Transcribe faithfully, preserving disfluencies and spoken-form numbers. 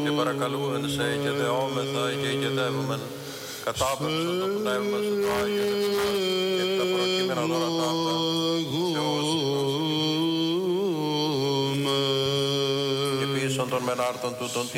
και παρακαλούν σε και δεόμεθα και ηγετεύουμεν, κατάπεμψον το πνεύμα σου το Άγιο Δεσμός και τα προκείμενα δώρα ταύτα, σε όσους και πίσω των μενάρτων τούτων